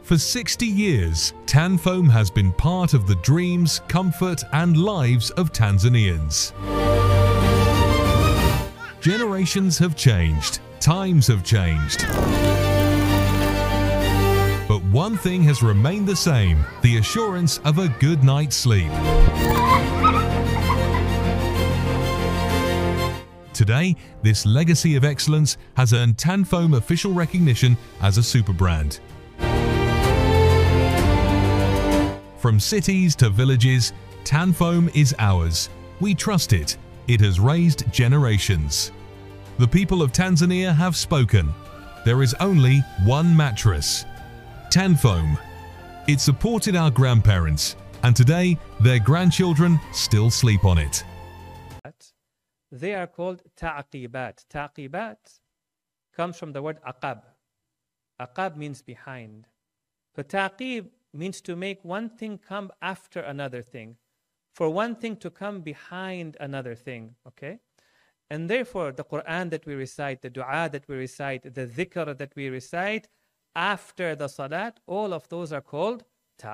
For 60 years, Tanfoam has been part of the dreams, comfort and lives of Tanzanians. Generations have changed, times have changed. But one thing has remained the same, the assurance of a good night's sleep. Today, this legacy of excellence has earned Tanfoam official recognition as a super brand. From cities to villages, Tanfoam is ours. We trust it. It has raised generations. The people of Tanzania have spoken. There is only one mattress, Tanfoam. It supported our grandparents, and today their grandchildren still sleep on it. They are called ta'qibat. Ta'qibat comes from the word aqab. Aqab means behind. So ta'qib means to make one thing come after another thing, for one thing to come behind another thing, okay? And therefore, the Quran that we recite, the dua that we recite, the dhikr that we recite after the salat, all of those are called